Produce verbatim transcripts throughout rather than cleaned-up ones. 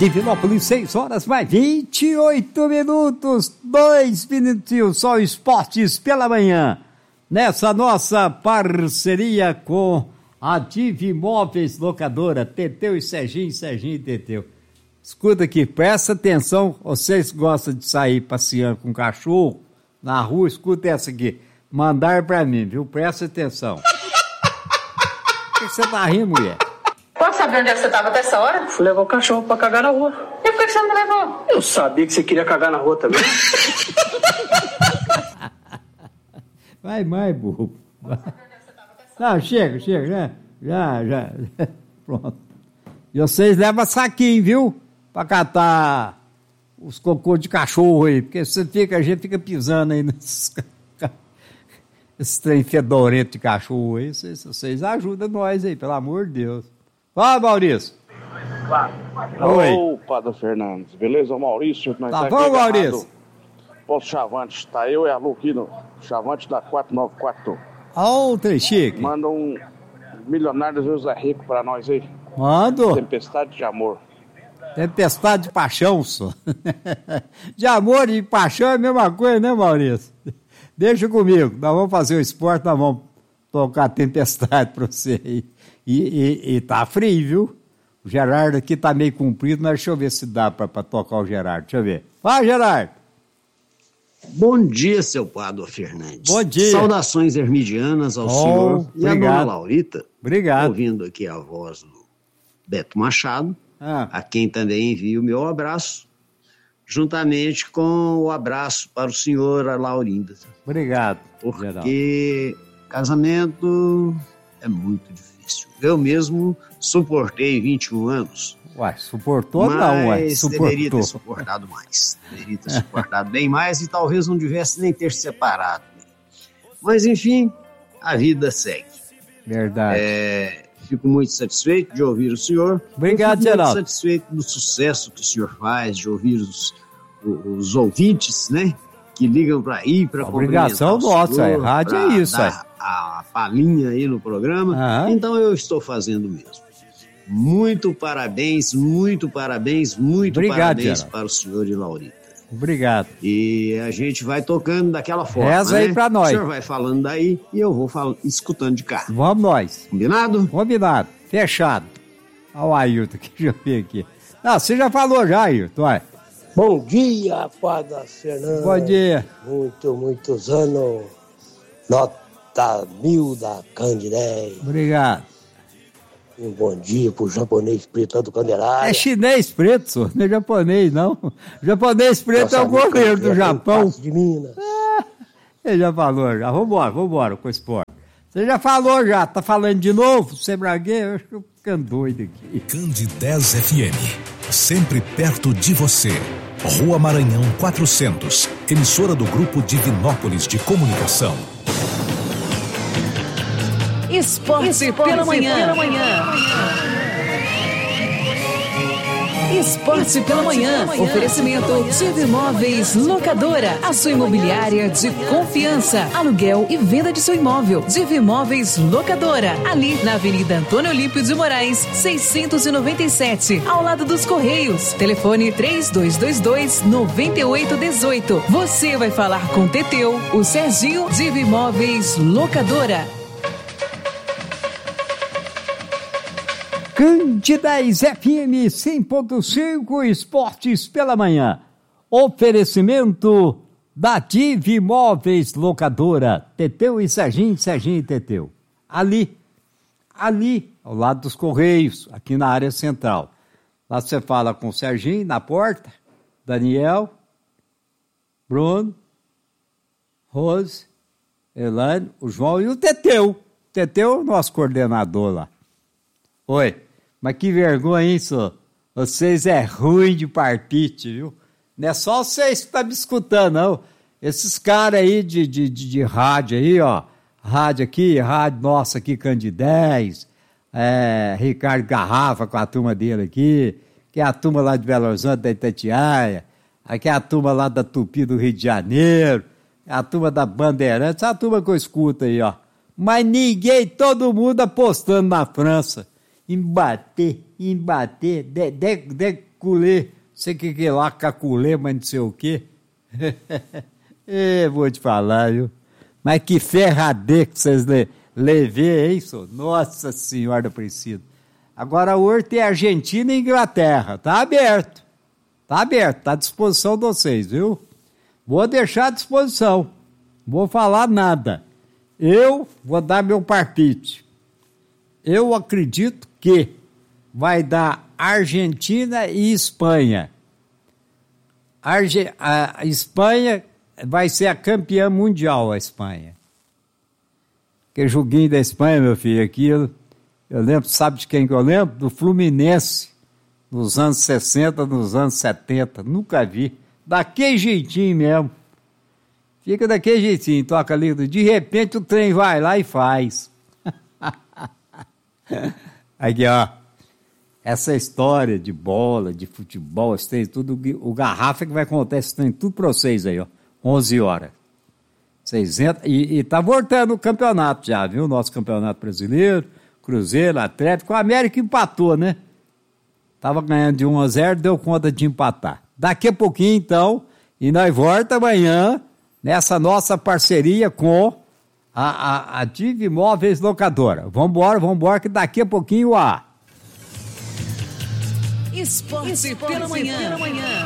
Divinópolis, seis horas mais vinte e oito minutos, dois minutinhos, só esportes pela manhã. Nessa nossa parceria com a Divimóveis Locadora, Teteu e Serginho, Serginho e Teteu. Escuta aqui, presta atenção, vocês gostam de sair passeando com cachorro na rua, escuta essa aqui, mandar pra mim, viu? Presta atenção. Por que você tá rindo, mulher? Posso saber onde é que você estava até essa hora? Fui levar o cachorro pra cagar na rua. E por que você não me levou? Eu sabia que você queria cagar na rua também. Vai mais, burro. Não, chega, chega, já, já, já. Pronto. E vocês levam saquinho, viu? Pra catar os cocô de cachorro aí, porque você fica, a gente fica pisando aí nesses... Esse trem fedorento de cachorro aí, vocês, vocês ajudam nós aí, pelo amor de Deus. Fala, Maurício. Oi. Opa, do Fernandes. Beleza, Maurício? Nós tá bom, Maurício? Posto Chavante. Tá eu e a Lu aqui no Chavante da quatro nove quatro. Ó, o trem chique. Manda um milionário do José Rico pra nós aí. Mando. Tempestade de amor. Tempestade de paixão, só. De amor e paixão é a mesma coisa, né, Maurício? Deixa comigo. Nós vamos fazer o esporte, nós vamos tocar tempestade pra você aí. E, e, e tá frio, viu? O Gerardo aqui tá meio comprido, mas deixa eu ver se dá pra, pra tocar o Gerardo. Deixa eu ver. Vai, Gerardo! Bom dia, seu Pádua Fernandes. Bom dia. Saudações hermidianas ao oh, senhor e obrigado. à dona Laurita. Obrigado. Ouvindo aqui a voz do Beto Machado, ah. a quem também envio o meu abraço, juntamente com o abraço para o senhor, a Laurinda. Obrigado, Porque Geraldo. Casamento é muito difícil. Eu mesmo suportei vinte e um anos. Uai, suportou não, uai. Mas suportou. deveria ter suportado mais. Deveria ter suportado bem mais e talvez não devesse nem ter separado. Mas, enfim, a vida segue. Verdade. É, fico muito satisfeito de ouvir o senhor. Obrigado, fico Geraldo. muito satisfeito do sucesso que o senhor faz, de ouvir os, os ouvintes, né? Que ligam para ir, para obrigação nossa, é. Rádio é isso, é. A palhinha aí no programa. Aham. Então eu estou fazendo mesmo. Muito parabéns, muito parabéns, muito Obrigado, parabéns Geraldo. para o senhor e Laurita. Obrigado. E a gente vai tocando daquela forma, Reza né? aí pra nós. O senhor vai falando daí e eu vou fal- escutando de cá. Vamos nós. Combinado? Combinado. Fechado. Olha o Ailton aqui, deixa eu ver aqui. Não, você já falou já, Ailton, olha. Bom dia, Pádua Fernandes. Bom dia. Muito, muitos anos. Nota mil da Candidez. Obrigado. Um bom dia pro japonês preto do Candelária. É chinês preto, senhor. Não é japonês, não. Japonês preto Nossa, é o goleiro do Japão. De Minas. Ah, ele já falou, já. Vambora, vambora com o esporte. Você já falou, já. Tá falando de novo? Você bragueia? Eu acho que eu tô ficando doido aqui. Candidez F M. Sempre perto de você. Rua Maranhão quatrocentos. Emissora do Grupo Divinópolis de Comunicação. Esporte, Esporte pela manhã. Pela manhã. Esporte pela manhã. Oferecimento Divimóveis Locadora. A sua imobiliária de confiança. Aluguel e venda de seu imóvel. Divimóveis Locadora. Ali na Avenida Antônio Olímpio de Moraes, seiscentos e noventa e sete. Ao lado dos Correios. Telefone três dois dois dois, nove oito um oito. Você vai falar com Teteu, o Serginho. Divimóveis Locadora. Candidez F M cem ponto cinco, esportes pela manhã. Oferecimento da Divimóveis Locadora. Teteu e Serginho, Serginho e Teteu. Ali, ali, ao lado dos Correios, aqui na área central. Lá você fala com o Serginho na porta, Daniel, Bruno, Rose, Elaine, o João e o Teteu. Teteu é o nosso coordenador lá. Oi, mas que vergonha, hein, senhor? Vocês é ruim de parpite, viu? Não é só vocês que estão me escutando, não. Esses caras aí de, de, de, de rádio aí, ó. Rádio aqui, rádio nossa aqui, Candidez. É, Ricardo Garrafa com a turma dele aqui. Que é a turma lá de Belo Horizonte, da Itatiaia. Aqui é a turma lá da Tupi do Rio de Janeiro. É a turma da Bandeirantes. É a turma que eu escuto aí, ó. Mas ninguém, todo mundo apostando na França. Embater, embater, de, de, de, culê, sei que que lá, caculê, mas não sei o quê. É, vou te falar, viu? Mas que ferradê que vocês le, levei, hein, senhor? Nossa Senhora Aparecida. Agora hoje tem Argentina e Inglaterra, tá aberto. Tá aberto, tá à disposição de vocês, viu? Vou deixar à disposição. Não vou falar nada. Eu vou dar meu palpite. Eu acredito que vai dar Argentina e Espanha. Arge- a Espanha vai ser a campeã mundial, a Espanha. Que joguinho da Espanha, meu filho, aquilo. Eu lembro, sabe de quem que eu lembro? Do Fluminense, nos anos sessenta, nos anos setenta. Nunca vi. Daquele jeitinho mesmo. Fica daquele jeitinho, toca ali. De repente o trem vai lá e faz. Aqui, ó. Essa história de bola, de futebol, esse trem, tudo, o Garrafa que vai contar esse trem tudo pra vocês aí, ó. onze horas. Vocês entram, e, e tá voltando o campeonato já, viu? Nosso campeonato brasileiro, Cruzeiro, Atlético, o América empatou, né? Tava ganhando de um a zero, deu conta de empatar. Daqui a pouquinho, então, e nós volta amanhã nessa nossa parceria com a, a, a Divi Móveis Locadora. Vambora, vambora, que daqui a pouquinho o ar. Esporte, Esporte pela manhã. Pela manhã.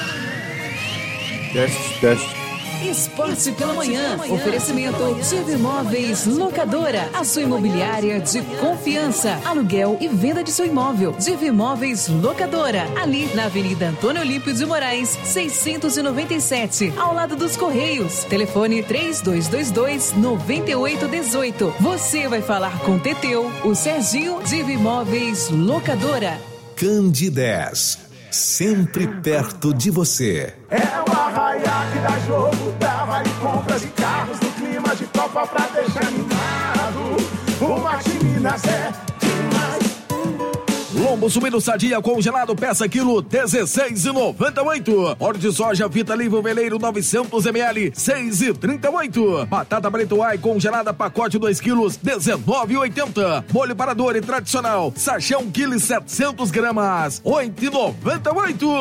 Teste, teste. Esporte pela manhã. Oferecimento Divi Móveis Locadora. A sua imobiliária de confiança. Aluguel e venda de seu imóvel. Divi Móveis Locadora. Ali na Avenida Antônio Olímpio de Moraes, seiscentos e noventa e sete. Ao lado dos Correios. Telefone três dois dois dois, nove oito um oito. Você vai falar com Teteu, o Serginho. Divi Móveis Locadora. Candidez, sempre perto de você. É o arraiá que dá jogo, dá vale compras e carros no clima de Copa pra deixar animado. O Mate Minas é demais. Lombo suíno sadia congelado, peça quilo dezesseis e noventa e oito. Óleo de soja Vita Livre Veleiro novecentos mililitros, seis e trinta e oito. Batata Bretoai congelada pacote dois quilos, dezenove e oitenta. Molho para Dori tradicional, sachê um quilo e setecentos gramas, oito e noventa e oito.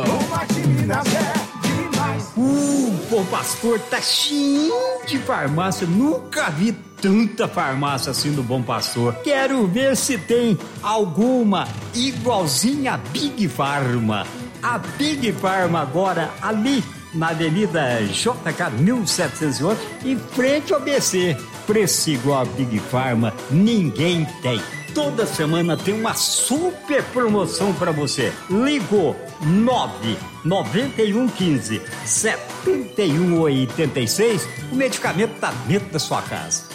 Uh, Bom Pastor tá cheio de farmácia, nunca vi tanta farmácia assim do Bom Pastor. Quero ver se tem alguma igualzinha a Big Pharma. A Big Pharma agora ali na Avenida J K mil setecentos e oito, em frente ao B C. Preço igual a Big Pharma, ninguém tem. Toda semana tem uma super promoção para você. Ligou nove nove um um cinco, sete um oito seis, o medicamento tá dentro da sua casa.